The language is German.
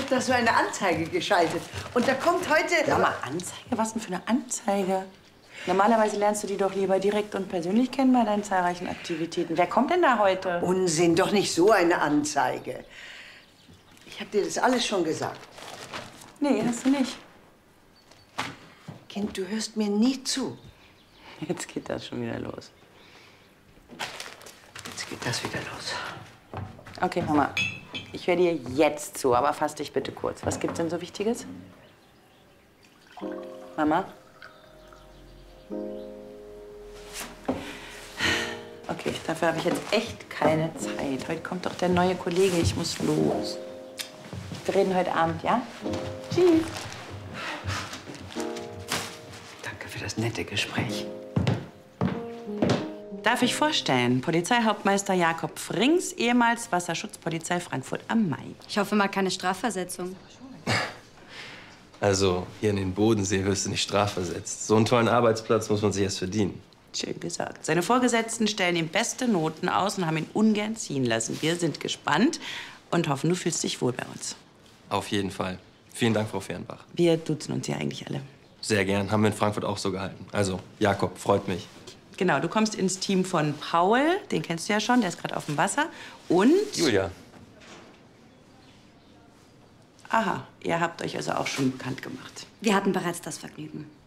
doch da so eine Anzeige geschaltet. Und da kommt heute... Sag mal, Anzeige? Was denn für eine Anzeige? Normalerweise lernst du die doch lieber direkt und persönlich kennen bei deinen zahlreichen Aktivitäten. Wer kommt denn da heute? Unsinn, doch nicht so eine Anzeige. Ich habe dir das alles schon gesagt. Nee, hast du nicht. Kind, du hörst mir nie zu. Jetzt geht das schon wieder los. Jetzt geht das wieder los. Okay, Mama. Ich höre dir jetzt zu, aber fass dich bitte kurz. Was gibt's denn so Wichtiges? Mama? Okay, dafür habe ich jetzt echt keine Zeit. Heute kommt doch der neue Kollege. Ich muss los. Wir reden heute Abend, ja? Tschüss. Danke für das nette Gespräch. Darf ich vorstellen, Polizeihauptmeister Jakob Frings, ehemals Wasserschutzpolizei Frankfurt am Main. Ich hoffe mal keine Strafversetzung. Also, hier in den Bodensee wirst du nicht strafversetzt. So einen tollen Arbeitsplatz muss man sich erst verdienen. Schön gesagt. Seine Vorgesetzten stellen ihm beste Noten aus und haben ihn ungern ziehen lassen. Wir sind gespannt und hoffen, du fühlst dich wohl bei uns. Auf jeden Fall. Vielen Dank, Frau Fehrenbach. Wir duzen uns ja eigentlich alle. Sehr gern. Haben wir in Frankfurt auch so gehalten. Also, Jakob, freut mich. Genau, du kommst ins Team von Paul, den kennst du ja schon, der ist gerade auf dem Wasser. Und... Julia. Aha, ihr habt euch also auch schon bekannt gemacht. Wir hatten bereits das Vergnügen.